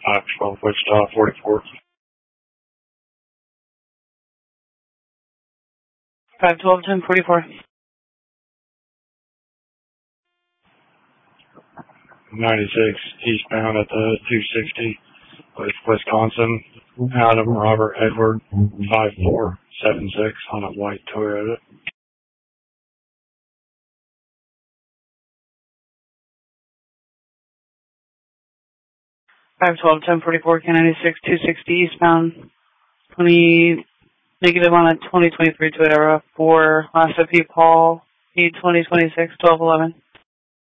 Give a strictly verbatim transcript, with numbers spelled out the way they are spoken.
five twelve Wichita, forty-four. five twelve, ten forty-four. ninety-six eastbound at the two sixty with Wisconsin. Adam Robert Edward, five four seven six on a white Toyota. five twelve, ten forty-four, K ninety-six, two sixty eastbound, twenty, negative on a twenty twenty-three Toyota for last of P. Paul, P twenty twenty-six, twelve eleven.